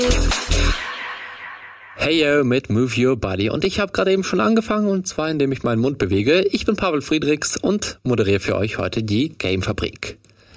Hey yo mit Move Your Body und ich habe gerade eben schon angefangen und zwar indem ich meinen Mund bewege. Ich bin Pavel Friedrichs und moderiere für euch heute die Gamefabrik.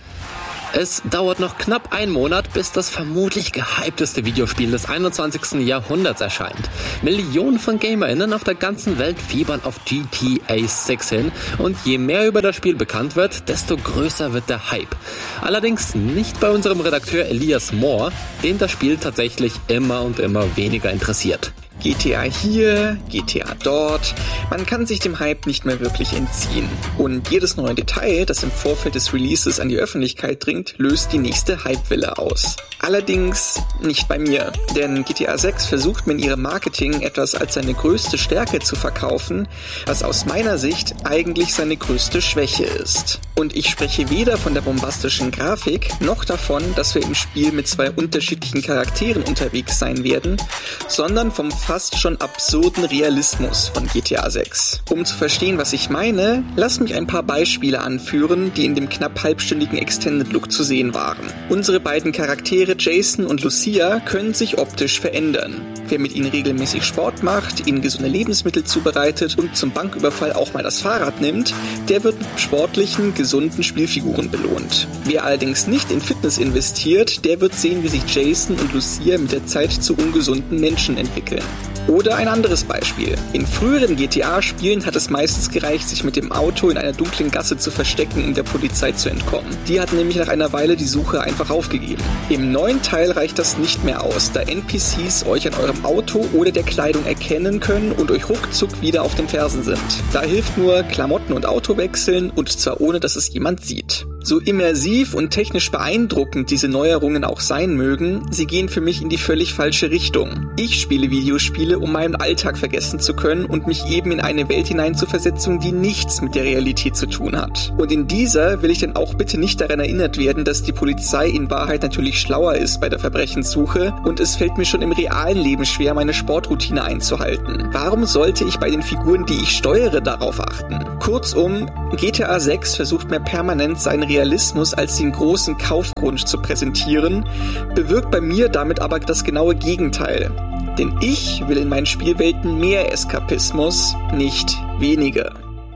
Es dauert noch knapp einen Monat, bis das vermutlich gehypteste Videospiel des 21. Jahrhunderts erscheint. Millionen von GamerInnen auf der ganzen Welt fiebern auf GTA 6 hin und je mehr über das Spiel bekannt wird, desto größer wird der Hype. Allerdings nicht bei unserem Redakteur Elias Mohr, den das Spiel tatsächlich immer und immer weniger interessiert. GTA hier, GTA dort, man kann sich dem Hype nicht mehr wirklich entziehen. Und jedes neue Detail, das im Vorfeld des Releases an die Öffentlichkeit dringt, löst die nächste Hypewelle aus. Allerdings nicht bei mir, denn GTA 6 versucht mir in ihrem Marketing etwas als seine größte Stärke zu verkaufen, was aus meiner Sicht eigentlich seine größte Schwäche ist. Und ich spreche weder von der bombastischen Grafik, noch davon, dass wir im Spiel mit zwei unterschiedlichen Charakteren unterwegs sein werden, sondern vom fast schon absurden Realismus von GTA 6. Um zu verstehen, was ich meine, lasst mich ein paar Beispiele anführen, die in dem knapp halbstündigen Extended Look zu sehen waren. Unsere beiden Charaktere Jason und Lucia können sich optisch verändern. Wer mit ihnen regelmäßig Sport macht, ihnen gesunde Lebensmittel zubereitet und zum Banküberfall auch mal das Fahrrad nimmt, der wird mit sportlichen, gesunden Spielfiguren belohnt. Wer allerdings nicht in Fitness investiert, der wird sehen, wie sich Jason und Lucia mit der Zeit zu ungesunden Menschen entwickeln. Oder ein anderes Beispiel. In früheren GTA-Spielen hat es meistens gereicht, sich mit dem Auto in einer dunklen Gasse zu verstecken, um der Polizei zu entkommen. Die hat nämlich nach einer Weile die Suche einfach aufgegeben. Im neuen Teil reicht das nicht mehr aus, da NPCs euch an eurem Auto oder der Kleidung erkennen können und euch ruckzuck wieder auf den Fersen sind. Da hilft nur Klamotten und Auto wechseln und zwar ohne, dass es jemand sieht. So immersiv und technisch beeindruckend diese Neuerungen auch sein mögen, sie gehen für mich in die völlig falsche Richtung. Ich spiele Videospiele, um meinen Alltag vergessen zu können und mich eben in eine Welt hineinzuversetzen, die nichts mit der Realität zu tun hat. Und in dieser will ich dann auch bitte nicht daran erinnert werden, dass die Polizei in Wahrheit natürlich schlauer ist bei der Verbrechenssuche und es fällt mir schon im realen Leben schwer, meine Sportroutine einzuhalten. Warum sollte ich bei den Figuren, die ich steuere, darauf achten? Kurzum, GTA 6 versucht mir permanent seinen Realismus als den großen Kaufgrund zu präsentieren, bewirkt bei mir damit aber das genaue Gegenteil. Denn ich will in meinen Spielwelten mehr Eskapismus, nicht weniger.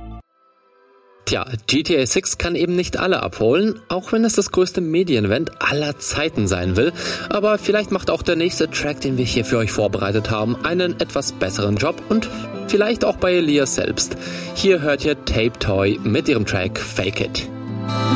Tja, GTA 6 kann eben nicht alle abholen, auch wenn es das größte Medienevent aller Zeiten sein will. Aber vielleicht macht auch der nächste Track, den wir hier für euch vorbereitet haben, einen etwas besseren Job und vielleicht auch bei Elias selbst. Hier hört ihr Tape Toy mit ihrem Track Fake It.